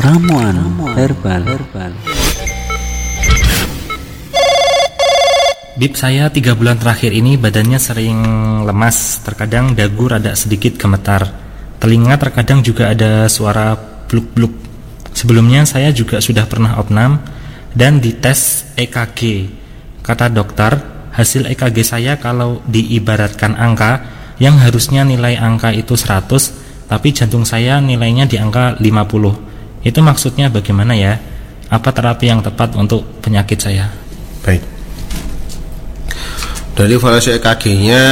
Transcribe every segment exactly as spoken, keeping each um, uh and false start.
Ramuan herbal. herbal. Bib, saya tiga bulan terakhir ini badannya sering lemas, terkadang dagu rada sedikit gemetar, telinga terkadang juga ada suara bluk-bluk. Sebelumnya saya juga sudah pernah opnam dan dites E K G. Kata dokter, hasil E K G saya kalau diibaratkan angka, yang harusnya nilai angka itu seratus, tapi jantung saya nilainya di angka lima puluh. Itu maksudnya bagaimana ya? Apa terapi yang tepat untuk penyakit saya? Baik. Dari evaluasi E K G-nya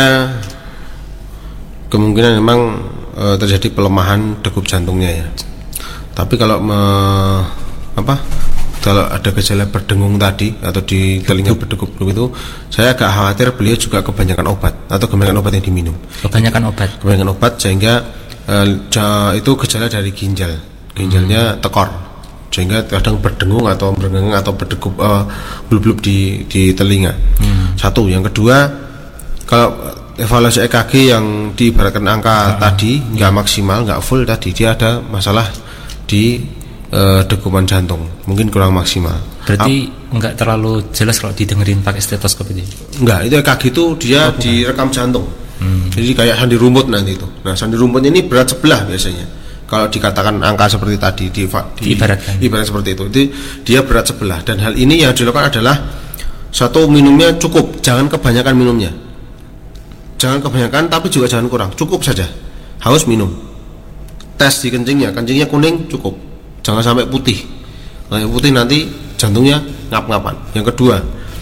kemungkinan memang e, terjadi pelemahan degup jantungnya ya. Tapi kalau me, apa? Kalau ada gejala berdengung tadi atau di telinga berdegup itu, saya agak khawatir beliau juga kebanyakan obat atau kebanyakan obat yang diminum. Kebanyakan obat. Kebanyakan obat sehingga e, ja, itu gejala dari ginjal. Ginjalnya hmm. tekor. Sehingga kadang berdengung atau berdengung atau berdegup uh, blub-blub di di telinga. Hmm. Satu, yang kedua, kalau evaluasi E K G yang diibaratkan angka uh, tadi nggak uh. maksimal, nggak full tadi, dia ada masalah di uh, degupan jantung, mungkin kurang maksimal. Berarti Ap- nggak terlalu jelas kalau didengerin pakai stetoskop itu? Nggak, itu E K G itu dia oh, direkam jantung. Hmm. Jadi kayak sandi rumput nanti itu. Nah, sandi rumputnya ini berat sebelah biasanya. Kalau dikatakan angka seperti tadi di, di ibaratkan ibarat seperti itu, itu dia berat sebelah. Dan hal ini yang dilakukan adalah satu, minumnya cukup, jangan kebanyakan minumnya. Jangan kebanyakan tapi juga jangan kurang, cukup saja. Haus minum. Tes di kencingnya, kencingnya kuning cukup, jangan sampai putih. Kalau putih nanti jantungnya ngap-ngapan. Yang kedua,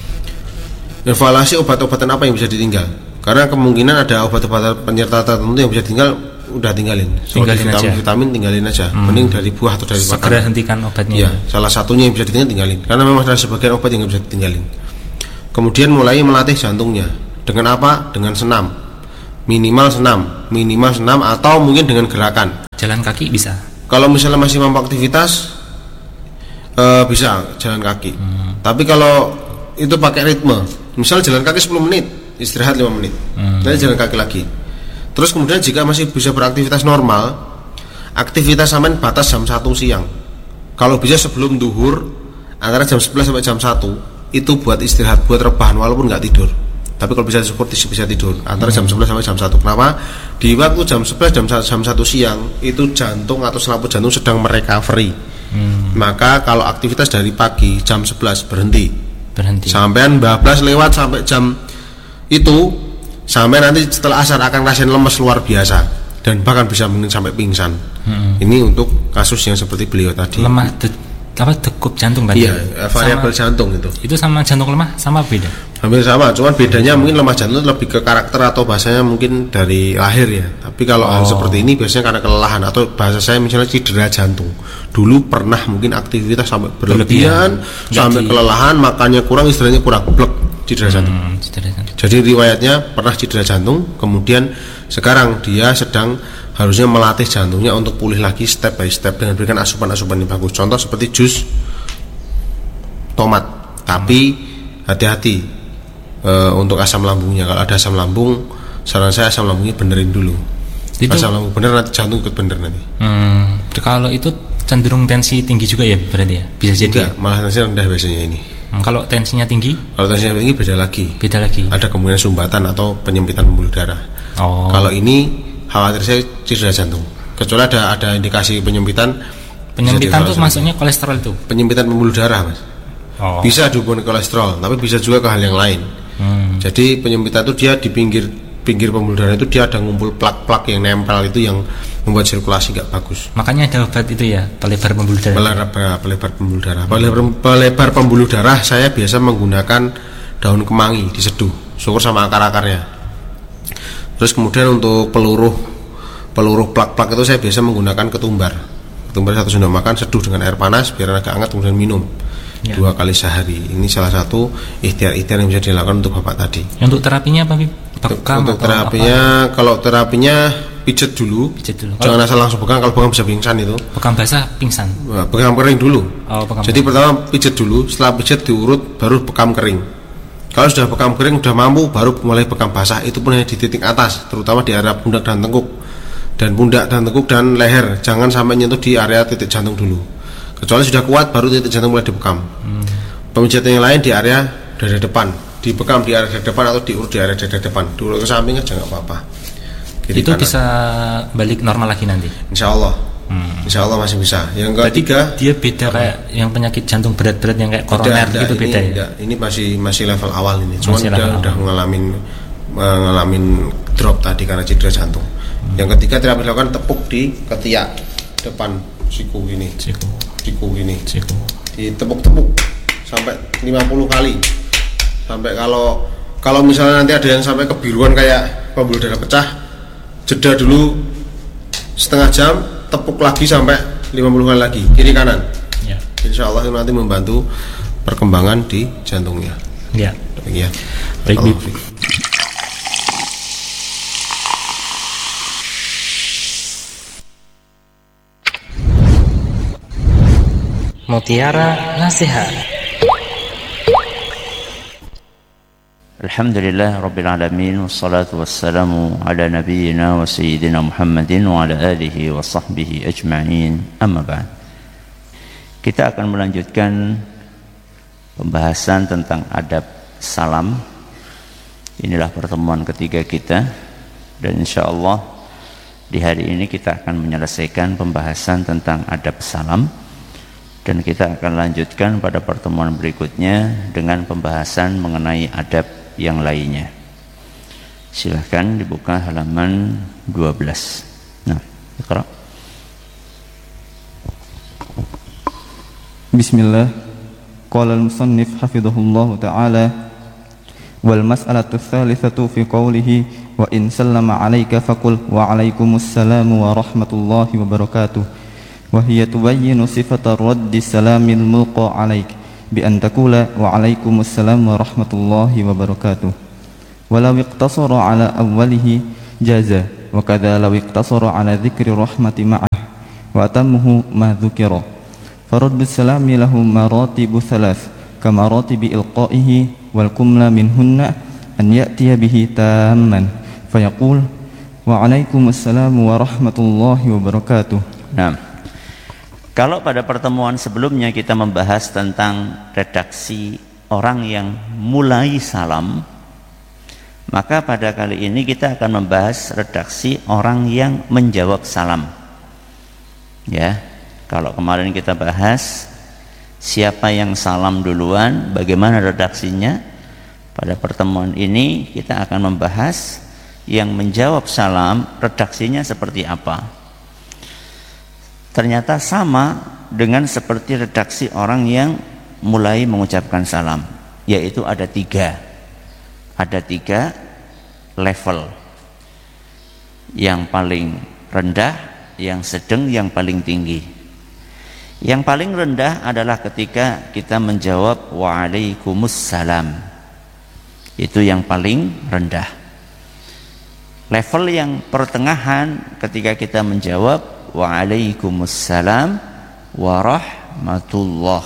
evaluasi obat-obatan apa yang bisa ditinggal. Karena kemungkinan ada obat-obatan penyerta tertentu yang bisa tinggal, udah tinggalin. Tinggalin vitamin, aja. Vitamin tinggalin aja. Hmm. Mending dari buah atau dari makanan. Segera hentikan obatnya. Ya, salah satunya yang bisa ditinggalin, tinggalin. Karena memang ada sebagian obat yang nggak bisa ditinggalin. Kemudian mulai melatih jantungnya. Dengan apa? Dengan senam. Minimal senam, minimal senam atau mungkin dengan gerakan. Jalan kaki bisa. Kalau misalnya masih mampu aktivitas, uh, bisa jalan kaki. Hmm. Tapi kalau itu pakai ritme, misalnya jalan kaki sepuluh menit, istirahat lima menit, hmm. nanti jalan kaki lagi. Terus kemudian jika masih bisa beraktivitas normal, aktivitas sampean batas jam satu siang. Kalau bisa sebelum duhur, antara jam sebelas sampai jam satu, itu buat istirahat, buat rebahan walaupun nggak tidur. Tapi kalau bisa support bisa tidur antara jam sebelas sampai jam satu. Kenapa? Di waktu jam sebelas jam satu siang itu jantung atau selaput jantung sedang merecovery. Hmm. Maka kalau aktivitas dari pagi jam sebelas berhenti. Berhenti. Sampean bablas lewat sampai jam itu, sampai nanti setelah asar akan rasain lemes luar biasa dan bahkan bisa mungkin sampai pingsan. Hmm. Ini untuk kasus yang seperti beliau tadi. Lemah de, apa degup jantung tadi? Iya, variabel jantung itu. Itu sama jantung lemah sama beda? Hampir sama, cuman bedanya mungkin lemah jantung lebih ke karakter atau bahasanya mungkin dari lahir ya. Tapi kalau oh. hal seperti ini biasanya karena kelelahan atau bahasa saya misalnya cedera jantung. Dulu pernah mungkin aktivitas sampai berlebihan, sampai di... kelelahan, makannya kurang, istilahnya kurang, blek. Cedera jantung. Hmm, cedera jantung. Jadi riwayatnya pernah cedera jantung, kemudian sekarang dia sedang harusnya melatih jantungnya untuk pulih lagi step by step dengan berikan asupan-asupan yang bagus. Contoh seperti jus tomat, tapi hati-hati e, untuk asam lambungnya. Kalau ada asam lambung, saran saya asam lambungnya benerin dulu. Itu, asam lambung bener nanti jantung ikut bener nanti. Hmm, kalau itu cenderung tensi tinggi juga ya berarti ya? Bisa jadi. Enggak, malah tensi rendah biasanya ini. Kalau tensinya tinggi? Kalau tensinya tinggi beda lagi. Beda lagi. Ada kemungkinan sumbatan atau penyempitan pembuluh darah. Oh. Kalau ini khawatir saya cedera jantung. Kecuali ada ada indikasi penyempitan. Penyempitan itu maksudnya kolesterol itu? Penyempitan pembuluh darah, Mas. Oh. Bisa dihubungkan kolesterol, tapi bisa juga ke hal yang lain. Hmm. Jadi penyempitan itu dia di pinggir pinggir pembuluh darah itu dia ada ngumpul plak-plak yang nempel itu yang membuat sirkulasi nggak bagus. Makanya ada obat itu ya, pelebar pembuluh darah. Pelebar, pelebar pembuluh darah. Pelebar, pelebar pembuluh darah saya biasa menggunakan daun kemangi diseduh, syukur sama akar-akarnya. Terus kemudian untuk peluruh peluruh plak-plak itu saya biasa menggunakan ketumbar. Ketumbar satu sendok makan seduh dengan air panas biar agak hangat kemudian minum. Ya. Dua kali sehari. Ini salah satu ikhtiar-ikhtiar yang bisa dilakukan untuk bapak tadi. Untuk terapinya apa, Bib? Bekam untuk terapinya apa? Kalau terapinya pijet dulu, pijet dulu. Jangan asal langsung bekam, kalau bekam bisa pingsan itu. Bekam basah pingsan. Nah, bekam kering dulu. Oh, bekam Jadi kering. Pertama pijet dulu, setelah pijet diurut baru bekam kering. Kalau sudah bekam kering sudah mampu baru mulai bekam basah, itu pun hanya di titik atas, terutama di area pundak dan tengkuk. Dan pundak dan tengkuk dan leher, jangan sampai nyentuh di area titik jantung dulu. Kecuali sudah kuat baru titik jantung mulai dibekam. Hmm. Pemijatan yang lain di area dada depan, dibekam di area dada depan atau diurut di area dada depan. Diurut ke samping aja nggak apa-apa. Kiri itu kanan. Bisa balik normal lagi nanti? Insya Allah. Hmm. Insya Allah masih bisa. Yang ketiga, dia beda kayak yang penyakit jantung berat-berat yang kayak koroner gitu ini, beda ya? Enggak, ini masih masih level awal ini. Cuma masih udah udah ngalamin ngalamin drop tadi karena cedera jantung. Hmm. Yang ketiga terapi dilakukan tepuk di ketiak depan siku ini. Siku. Siku ini. Siku. Ditepuk-tepuk sampai lima puluh kali. Sampai kalau kalau misalnya nanti ada yang sampai kebiruan kayak pembuluh darah pecah, jeda dulu setengah jam, tepuk lagi sampai lima puluh kali lagi kiri kanan. Ya. Insya Allah nanti membantu perkembangan di jantungnya. Ya. Demikian. Baik. Mutiara Nasihat. Alhamdulillah Rabbil Alamin, wassalatu wassalamu ala nabiyyina wa sayyidina Muhammadin wa ala alihi wa sahbihi ajma'in, amma ba'd. Kita akan melanjutkan pembahasan tentang adab salam. Inilah pertemuan ketiga kita, dan insyaallah di hari ini kita akan menyelesaikan pembahasan tentang adab salam, dan kita akan lanjutkan pada pertemuan berikutnya dengan pembahasan mengenai adab yang lainnya. Silahkan dibuka halaman dua belas. Nah, Iqra. Bismillah. Qala al-musannif hafidhahullah ta'ala, wal mas'alatu tsalitsatu fi qawlihi wa in sallama 'alaika faqul wa 'alaikumussalam wa rahmatullahi wa barakatuh. Wa hiya tubayyinu sifata raddi salamil mulqa 'alaik bi an taqula wa 'alaikumussalam wa rahmatullahi wa barakatuh. Walau iqtasara 'ala awwalihi jaza wa kadza law iqtasara 'ala dzikri rahmati ma'ah wa atammuhu ma dzukira. Faraddu salami lahu maratibu thalath kama ratibi ilqa'ihi wal kumla minhunna an ya'tiya bihi tamman fayaqul wa 'alaikumussalam wa rahmatullahi wa barakatuh. Nah, kalau pada pertemuan sebelumnya kita membahas tentang redaksi orang yang mulai salam, maka pada kali ini kita akan membahas redaksi orang yang menjawab salam. Ya, kalau kemarin kita bahas siapa yang salam duluan, bagaimana redaksinya, pada pertemuan ini kita akan membahas yang menjawab salam, redaksinya seperti apa. Ternyata sama dengan seperti redaksi orang yang mulai mengucapkan salam, yaitu ada tiga ada tiga level. Yang paling rendah, yang sedang, yang paling tinggi. Yang paling rendah adalah ketika kita menjawab waalaikumsalam, itu yang paling rendah. Level yang pertengahan ketika kita menjawab waalaikumsalam warahmatullah.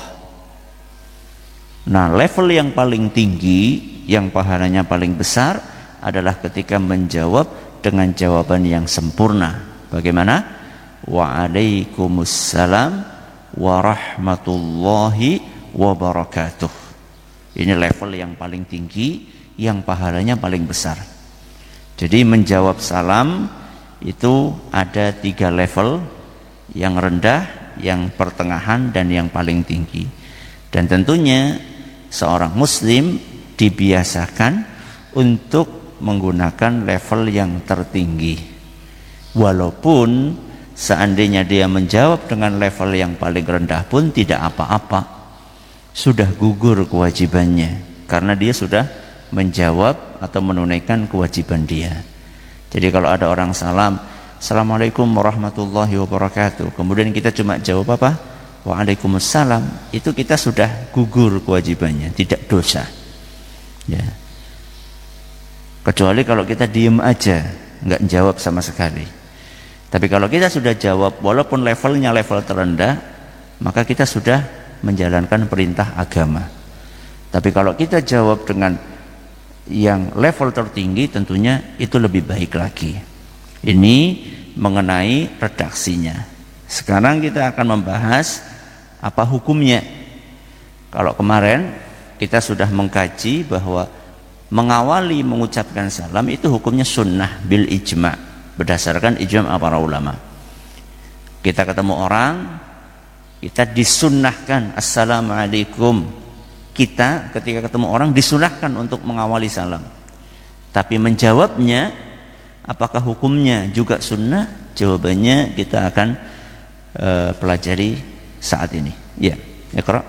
Nah, level yang paling tinggi, yang pahalanya paling besar adalah ketika menjawab dengan jawaban yang sempurna. Bagaimana? Waalaikumsalam warahmatullahi wabarakatuh. Ini level yang paling tinggi, yang pahalanya paling besar. Jadi menjawab salam itu ada tiga level, yang rendah, yang pertengahan, dan yang paling tinggi. Dan tentunya seorang muslim dibiasakan untuk menggunakan level yang tertinggi, walaupun seandainya dia menjawab dengan level yang paling rendah pun tidak apa-apa, sudah gugur kewajibannya, karena dia sudah menjawab atau menunaikan kewajiban dia. Jadi kalau ada orang salam, Assalamualaikum warahmatullahi wabarakatuh, kemudian kita cuma jawab apa? Waalaikumsalam, itu kita sudah gugur kewajibannya, tidak dosa. Ya. Kecuali kalau kita diem aja, nggak jawab sama sekali. Tapi kalau kita sudah jawab, walaupun levelnya level terendah, maka kita sudah menjalankan perintah agama. Tapi kalau kita jawab dengan yang level tertinggi, tentunya itu lebih baik lagi. Ini mengenai redaksinya. Sekarang kita akan membahas Apa hukumnya? Kalau kemarin kita sudah mengkaji bahwa mengawali mengucapkan salam itu hukumnya sunnah bil ijma, berdasarkan ijma para ulama. Kita ketemu orang, kita disunnahkan assalamualaikum. Kita ketika ketemu orang disunnahkan untuk mengawali salam. Tapi menjawabnya, apakah hukumnya juga sunnah? Jawabannya kita akan uh, pelajari saat ini. Ya, Iqra.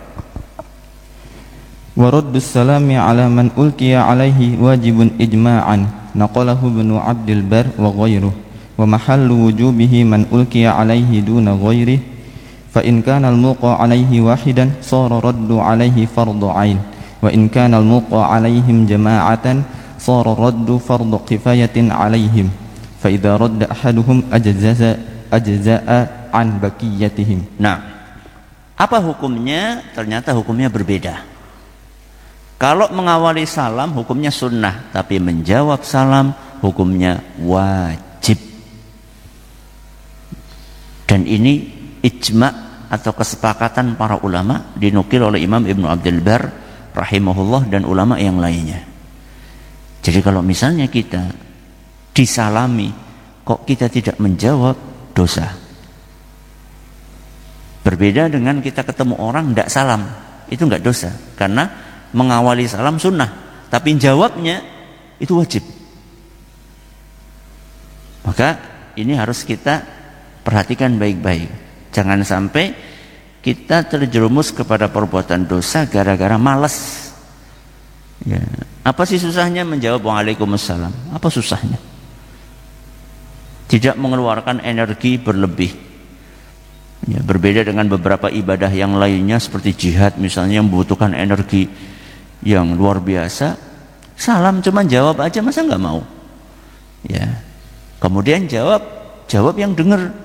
ورد السلام على من ألقي عليه واجب إجماعا نقله ابن عبد البر وغيره ومحل وجوبه من ألقي عليه دون غيره فإن كان الملقى عليه واحدا صار رد عليه فرض عين وإن كان الملقى عليهم جماعة صار الرد فرض كفاية عليهم فإذا رد أحدهم أجزاء أجزاء عن بقيتهم. Nah, apa hukumnya? Ternyata hukumnya berbeda. Kalau mengawali salam hukumnya sunnah, tapi menjawab salam hukumnya wajib. Dan ini ijma atau kesepakatan para ulama, dinukil oleh Imam Ibnu Abdul Bar rahimahullah dan ulama yang lainnya. Jadi kalau misalnya kita disalami kok kita tidak menjawab, dosa. Berbeda dengan kita ketemu orang tidak salam, itu enggak dosa, karena mengawali salam sunnah, tapi jawabnya itu wajib. Maka ini harus kita perhatikan baik-baik. Jangan sampai kita terjerumus kepada perbuatan dosa gara-gara malas. Ya. Apa sih susahnya menjawab waalaikumsalam? Apa susahnya? Tidak mengeluarkan energi berlebih. Ya, berbeda dengan beberapa ibadah yang lainnya seperti jihad misalnya yang membutuhkan energi yang luar biasa. Salam cuma jawab aja, masa nggak mau? Ya. Kemudian jawab, jawab yang dengar.